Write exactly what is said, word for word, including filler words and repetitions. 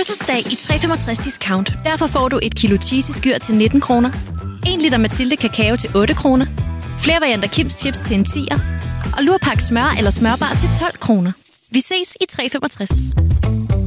fødselsdag i tre femogtres discount. Derfor får du et kilo cheesy skyr til nitten kroner, en liter Mathilde kakao til otte kroner, flere varianter Kims chips til en tier, og lurpak smør eller smørbar til tolv kroner. Vi ses i tre femogtres.